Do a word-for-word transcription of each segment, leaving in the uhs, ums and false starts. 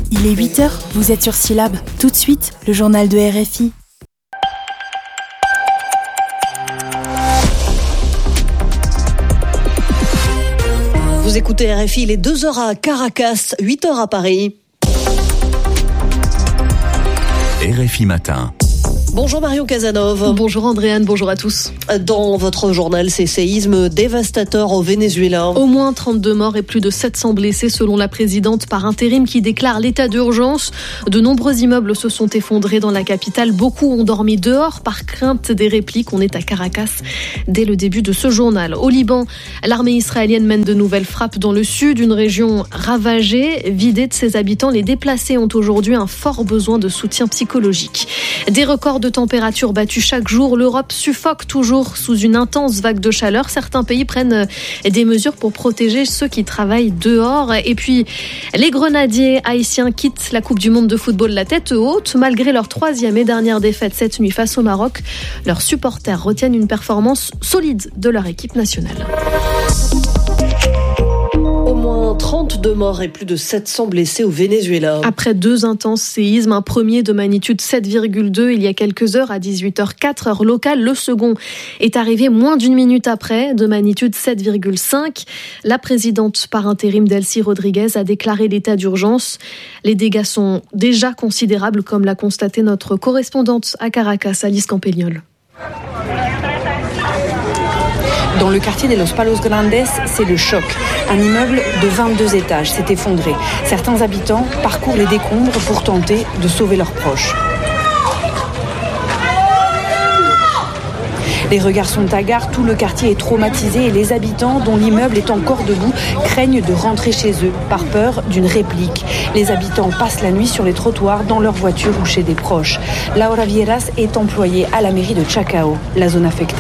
Il est huit heures, vous êtes sur Syllab. Tout de suite, le journal de R F I. Vous écoutez R F I, il est deux heures à Caracas, huit heures à Paris. R F I Matin. Bonjour Marion Casanov. Bonjour Andréane, bonjour à tous. Dans votre journal, ces séismes dévastateurs au Venezuela. Au moins trente-deux morts et plus de sept cents blessés selon la présidente par intérim qui déclare l'état d'urgence. De nombreux immeubles se sont effondrés dans la capitale. Beaucoup ont dormi dehors par crainte des répliques. On est à Caracas dès le début de ce journal. Au Liban, l'armée israélienne mène de nouvelles frappes dans le sud, une région ravagée, vidée de ses habitants. Les déplacés ont aujourd'hui un fort besoin de soutien psychologique. Des records de température battus chaque jour. L'Europe suffoque toujours sous une intense vague de chaleur. Certains pays prennent des mesures pour protéger ceux qui travaillent dehors. Et puis, les grenadiers haïtiens quittent la Coupe du Monde de football la tête haute. Malgré leur troisième et dernière défaite cette nuit face au Maroc, leurs supporters retiennent une performance solide de leur équipe nationale. Au moins trente-deux morts et plus de sept cents blessés au Venezuela. Après deux intenses séismes, un premier de magnitude sept virgule deux il y a quelques heures à dix-huit heures quatre heure locale. Le second est arrivé moins d'une minute après, de magnitude sept virgule cinq. La présidente par intérim Delcy Rodriguez a déclaré l'état d'urgence. Les dégâts sont déjà considérables, comme l'a constaté notre correspondante à Caracas, Alice Campagnol. Dans le quartier de Los Palos Grandes, c'est le choc. Un immeuble de vingt-deux étages s'est effondré. Certains habitants parcourent les décombres pour tenter de sauver leurs proches. Les regards sont hagards, tout le quartier est traumatisé et les habitants, dont l'immeuble est encore debout, craignent de rentrer chez eux par peur d'une réplique. Les habitants passent la nuit sur les trottoirs, dans leur voiture ou chez des proches. Laura Vieras est employée à la mairie de Chacao, la zone affectée.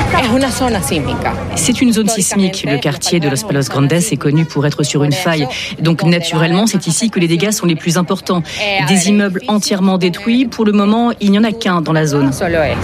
C'est une zone sismique. Le quartier de Los Palos Grandes est connu pour être sur une faille. Donc naturellement, c'est ici que les dégâts sont les plus importants. Des immeubles entièrement détruits. Pour le moment, il n'y en a qu'un dans la zone.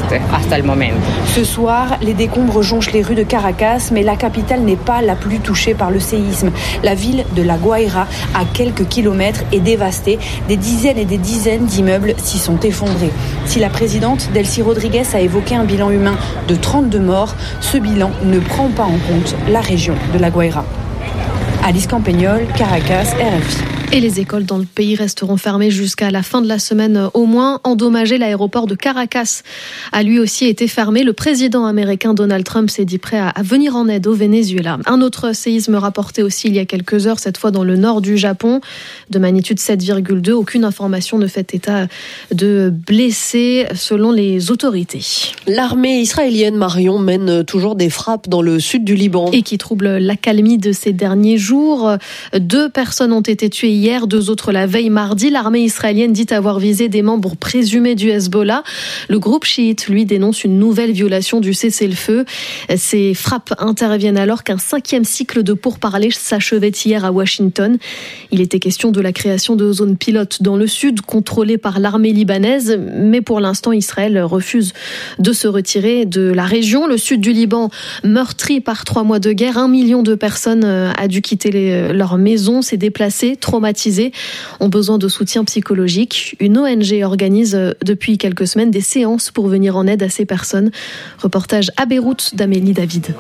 Ce soir, les décombres jonchent les rues de Caracas, mais la capitale n'est pas la plus touchée par le séisme. La ville de La Guaira, à quelques kilomètres, est dévastée. Des dizaines et des dizaines d'immeubles s'y sont effondrés. Si la présidente Delcy Rodriguez a évoqué un bilan humain de trente-deux morts, ce bilan ne prend pas en compte la région de La Guaira. Alice Campagnol, Caracas, R F I. Et les écoles dans le pays resteront fermées jusqu'à la fin de la semaine au moins. Endommagé, l'aéroport de Caracas a lui aussi été fermé. Le président américain Donald Trump s'est dit prêt à venir en aide au Venezuela. Un autre séisme rapporté aussi il y a quelques heures, cette fois dans le nord du Japon, de magnitude sept virgule deux. Aucune information ne fait état de blessés selon les autorités. L'armée israélienne, Marion, mène toujours des frappes dans le sud du Liban. Et qui trouble l'accalmie de ces derniers jours. Deux personnes ont été tuées hier, deux autres la veille mardi. L'armée israélienne dit avoir visé des membres présumés du Hezbollah. Le groupe chiite, lui, dénonce une nouvelle violation du cessez-le-feu. Ces frappes interviennent alors qu'un cinquième cycle de pourparlers s'achevait hier à Washington. Il était question de la création de zones pilotes dans le sud, contrôlées par l'armée libanaise. Mais pour l'instant, Israël refuse de se retirer de la région. Le sud du Liban, meurtri par trois mois de guerre. Un million de personnes a dû quitter les, leur maison, s'est déplacé, traumatisé, ont besoin de soutien psychologique. Une O N G organise depuis quelques semaines des séances pour venir en aide à ces personnes. Reportage à Beyrouth d'Amélie David.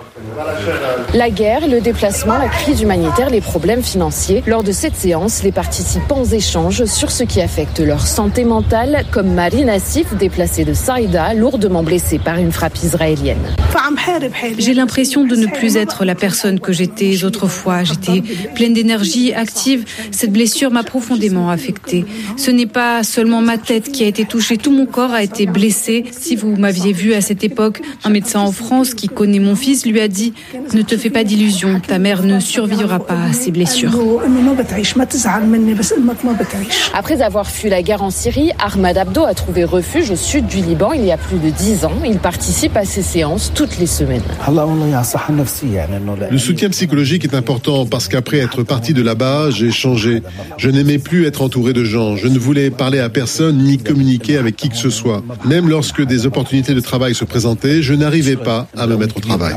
La guerre, le déplacement, la crise humanitaire, les problèmes financiers. Lors de cette séance, les participants échangent sur ce qui affecte leur santé mentale, comme Marie Nassif, déplacée de Saïda, lourdement blessée par une frappe israélienne. J'ai l'impression de ne plus être la personne que j'étais autrefois. J'étais pleine d'énergie, active. Cette blessure m'a profondément affectée. Ce n'est pas seulement ma tête qui a été touchée, tout mon corps a été blessé. Si vous m'aviez vu à cette époque, un médecin en France qui connaît mon fils lui a dit « Ne te fais pas d'illusions, ta mère ne survivra pas à ces blessures ». Après avoir fui la guerre en Syrie, Ahmad Abdo a trouvé refuge au sud du Liban il y a plus de dix ans. Il participe à ces séances toutes les semaines. Le soutien psychologique est important parce qu'après être parti de là-bas, j'ai changé. plus. Je n'aimais plus être entouré de gens. Je ne voulais parler à personne ni communiquer avec qui que ce soit. Même lorsque des opportunités de travail se présentaient, je n'arrivais pas à me mettre au travail.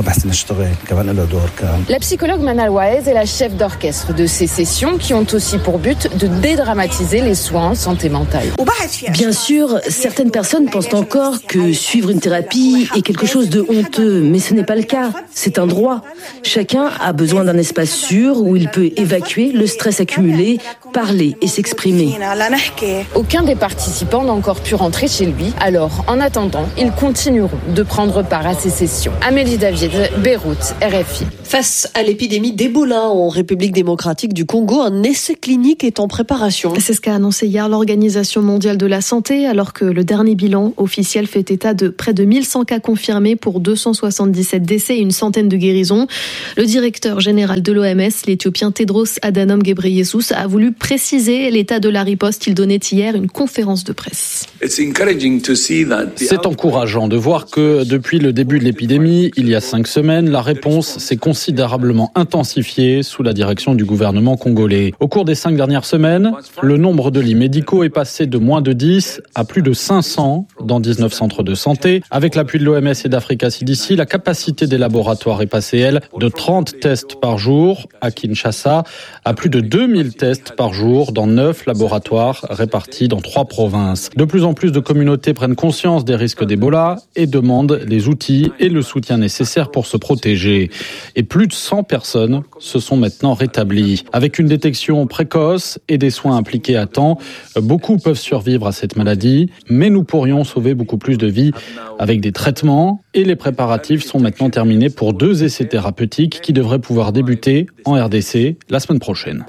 La psychologue Manal Waez est la chef d'orchestre de ces sessions qui ont aussi pour but de dédramatiser les soins en santé mentale. Bien sûr, certaines personnes pensent encore que suivre une thérapie est quelque chose de honteux, mais ce n'est pas le cas. C'est un droit. Chacun a besoin d'un espace sûr où il peut évacuer le stress accumulé, parler et s'exprimer. Aucun des participants n'a encore pu rentrer chez lui. Alors, en attendant, ils continueront de prendre part à ces sessions. Amélie David, Beyrouth, R F I. Face à l'épidémie d'Ebola en République démocratique du Congo, un essai clinique est en préparation. C'est ce qu'a annoncé hier l'Organisation mondiale de la santé, alors que le dernier bilan officiel fait état de près de mille cent cas confirmés pour deux cent soixante-dix-sept décès et une centaine de guérisons. Le directeur général de l'O M S, l'Éthiopien Tedros Adhanom Ghebreyesus, a voulu préciser l'état de la riposte. Il donnait hier une conférence de presse. C'est encourageant de voir que depuis le début de l'épidémie, il y a cinq semaines, la réponse s'est considérablement intensifiée sous la direction du gouvernement congolais. Au cours des cinq dernières semaines, le nombre de lits médicaux est passé de moins de dix à plus de cinq cents dans dix-neuf centres de santé. Avec l'appui de l'O M S et d'Africa C D C, la capacité des laboratoires est passée, elle, de trente tests par jour à Kinshasa à plus de deux mille tests par jour dans neuf laboratoires répartis dans trois provinces. De plus en plus de communautés prennent conscience des risques d'Ebola et demandent les outils et le soutien nécessaires pour se protéger. Et plus de cent personnes se sont maintenant rétablies. Avec une détection précoce et des soins appliqués à temps, beaucoup peuvent survivre à cette maladie, mais nous pourrions sauver beaucoup plus de vies avec des traitements et les préparatifs sont maintenant terminés pour deux essais thérapeutiques qui devraient pouvoir débuter en R D C la semaine prochaine.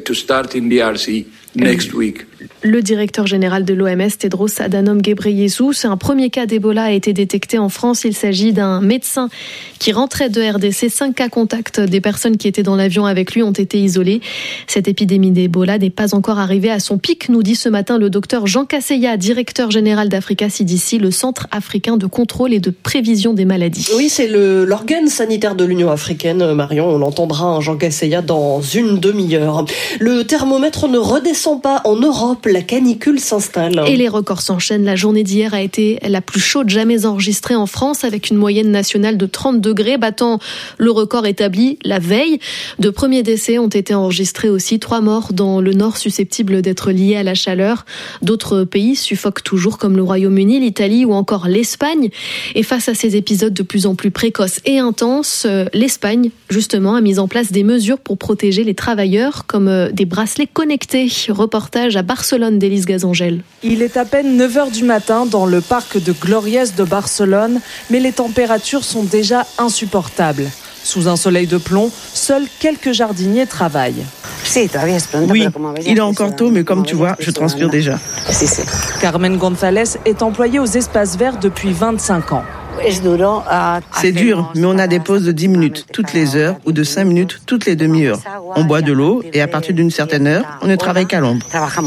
Le directeur général de l'O M S, Tedros Adhanom Ghebreyesus, un premier cas d'Ebola a été détecté en France. Il s'agit d'un médecin qui rentrait de R D C. Cinq cas contacts des personnes qui étaient dans l'avion avec lui ont été isolés. Cette épidémie d'Ebola n'est pas encore arrivée à son pic, nous dit ce matin le docteur Jean Casseya, directeur général d'Africa C D C, le Centre africain de contrôle et de prévision des maladies. Oui, c'est le, l'organe sanitaire de l'Union africaine, Marion. On l'entendra, hein, Jean Casseya, dans une demi-heure. Le thermomètre ne redescend pas en Europe. La canicule s'installe. Et les records s'enchaînent. La journée d'hier a été la plus chaude jamais enregistrée en France, avec une moyenne nationale de trente degrés, battant le record établi la veille. De premiers décès ont été enregistrés aussi. Trois morts dans le nord susceptibles d'être liés à la chaleur. D'autres pays suffoquent toujours, comme le Royaume-Uni, l'Italie ou encore l'Espagne. Et face à ces épisodes de plus en plus précoces et intenses, l'Espagne, justement, a mis en place des mesures pour protéger les travailleurs, comme des bracelets connectés. Reportage à Barcelone d'Élise Gazangel. Il est à peine neuf heures du matin dans le parc de Gloriès de Barcelone, mais les températures sont déjà insupportables. Sous un soleil de plomb, seuls quelques jardiniers travaillent. Oui, il est encore tôt, mais comme tu vois, je transpire déjà. Carmen González est employée aux espaces verts depuis vingt-cinq ans. C'est dur, mais on a des pauses de dix minutes toutes les heures ou de cinq minutes toutes les demi-heures. On boit de l'eau et à partir d'une certaine heure, on ne travaille qu'à l'ombre.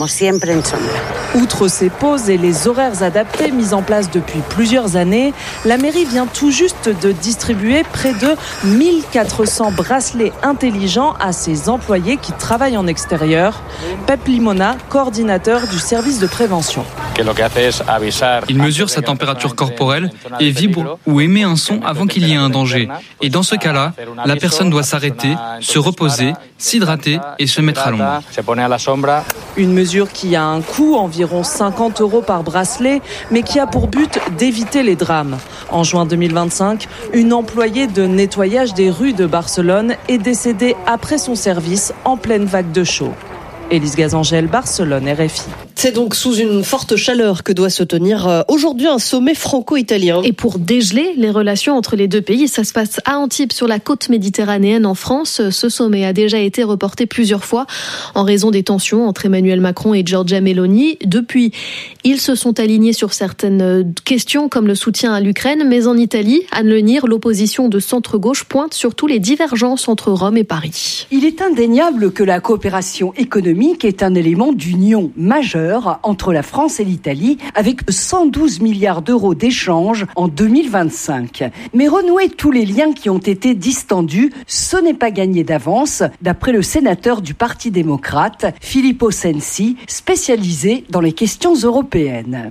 Outre ces pauses et les horaires adaptés mis en place depuis plusieurs années, la mairie vient tout juste de distribuer près de mille quatre cents bracelets intelligents à ses employés qui travaillent en extérieur. Pep Limona, coordinateur du service de prévention. Il mesure sa température corporelle et vibre ou émet un son avant qu'il y ait un danger. Et dans ce cas-là, la personne doit s'arrêter, se reposer, s'hydrater et se mettre à l'ombre. Une mesure qui a un coût, environ cinquante euros par bracelet, mais qui a pour but d'éviter les drames. En juin deux mille vingt-cinq, une employée de nettoyage des rues de Barcelone est décédée après son service en pleine vague de chaud. Élise Gazangel, Barcelone, R F I. C'est donc sous une forte chaleur que doit se tenir aujourd'hui un sommet franco-italien. Et pour dégeler les relations entre les deux pays, ça se passe à Antibes, sur la côte méditerranéenne en France. Ce sommet a déjà été reporté plusieurs fois en raison des tensions entre Emmanuel Macron et Giorgia Meloni. Depuis, ils se sont alignés sur certaines questions comme le soutien à l'Ukraine, mais en Italie, Anne Lenir, l'opposition de centre-gauche pointe surtout les divergences entre Rome et Paris. Il est indéniable que la coopération économique est un élément d'union majeur majeur entre la France et l'Italie avec cent douze milliards d'euros d'échanges en deux mille vingt-cinq. Mais renouer tous les liens qui ont été distendus, ce n'est pas gagné d'avance, d'après le sénateur du Parti démocrate, Filippo Sensi, spécialisé dans les questions européennes.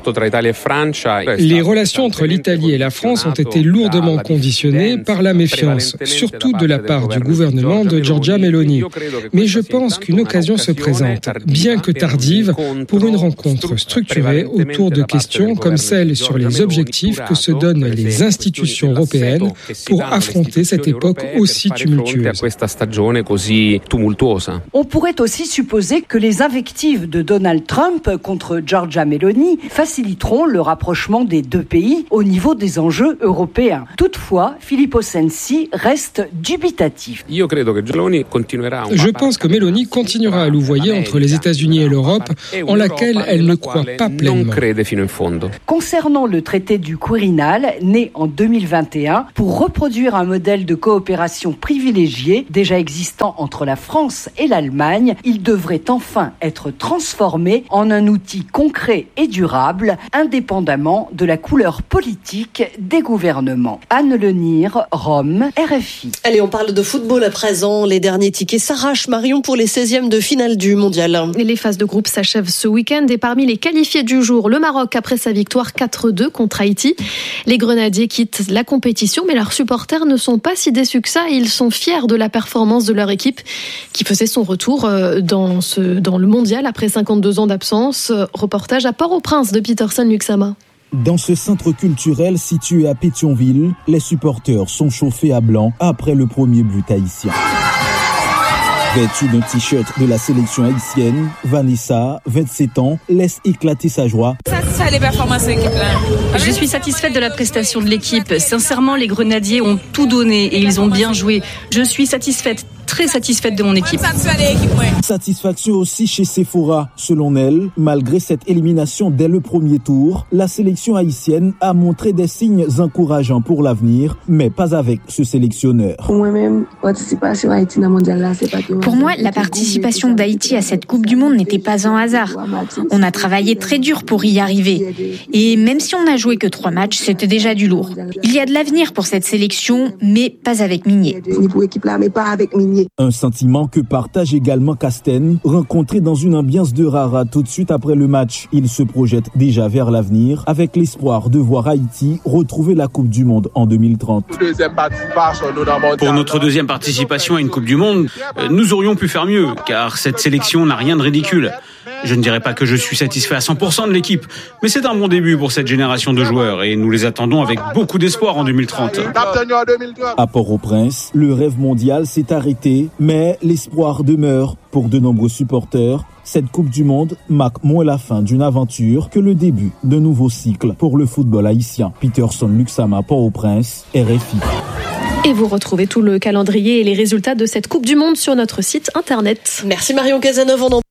Les relations entre l'Italie et la France ont été lourdement conditionnées par la méfiance, surtout de la part du gouvernement de Giorgia Meloni. Mais je pense qu'une occasion se présente, bien que tardive, pour une rencontre structurée autour de questions comme celle sur les objectifs que se donnent les institutions européennes pour affronter cette époque aussi tumultueuse. On pourrait aussi supposer que les invectives de Donald Trump contre Giorgia Meloni faciliteront le rapprochement des deux pays au niveau des enjeux européens. Toutefois, Filippo Sensi reste dubitatif. Je pense que Meloni continuera à louvoyer entre les États-Unis et l'Europe, en laquelle elle ne croit pas pleinement. Concernant le traité du Quirinal, né en deux mille vingt et un, pour reproduire un modèle de coopération privilégié déjà existant entre la France et l'Allemagne, il devrait enfin être transformé en un outil concret et durable, indépendamment de la couleur politique des gouvernements. Anne Lenire, Rome, R F I. Allez, on parle de football à présent. Les derniers tickets s'arrachent, Marion, pour les seizièmes de finale du mondial. Les phases de groupe s'achèvent ce week-end et parmi les qualifiés du jour, le Maroc après sa victoire quatre deux contre Haïti. Les Grenadiers quittent la compétition, mais leurs supporters ne sont pas si déçus que ça. Ils sont fiers de la performance de leur équipe qui faisait son retour dans, ce, dans le mondial après cinquante-deux ans d'absence. Reportage à Port-au-Prince de Peterson Luxama. Dans ce centre culturel situé à Pétionville, les supporters sont chauffés à blanc après le premier but haïtien. Vêtue d'un t-shirt de la sélection haïtienne, Vanessa, vingt-sept ans, laisse éclater sa joie. Je suis satisfaite de la prestation de l'équipe. Sincèrement, les Grenadiers ont tout donné et ils ont bien joué. Je suis satisfaite, très satisfaite de mon équipe. Satisfaction aussi chez Sephora. Selon elle, malgré cette élimination dès le premier tour, la sélection haïtienne a montré des signes encourageants pour l'avenir, mais pas avec ce sélectionneur. Pour moi-même, participation Haïti dans le mondial là, c'est pas tout. Pour moi, la participation d'Haïti à cette Coupe du Monde n'était pas un hasard. On a travaillé très dur pour y arriver. Et même si on n'a joué que trois matchs, c'était déjà du lourd. Il y a de l'avenir pour cette sélection, mais pas avec Migné. Un sentiment que partage également Casten, rencontré dans une ambiance de rara tout de suite après le match. Il se projette déjà vers l'avenir, avec l'espoir de voir Haïti retrouver la Coupe du Monde en deux mille trente. Pour notre deuxième participation à une Coupe du Monde, nous aurions pu faire mieux, car cette sélection n'a rien de ridicule. Je ne dirais pas que je suis satisfait à cent pour cent de l'équipe, mais c'est un bon début pour cette génération de joueurs et nous les attendons avec beaucoup d'espoir en deux mille trente. À Port-au-Prince, le rêve mondial s'est arrêté, mais l'espoir demeure pour de nombreux supporters. Cette Coupe du Monde marque moins la fin d'une aventure que le début d'un nouveau cycle pour le football haïtien. Peterson Luxama, Port-au-Prince, R F I. Et vous retrouvez tout le calendrier et les résultats de cette Coupe du Monde sur notre site internet. Merci Marion Cazeneuve.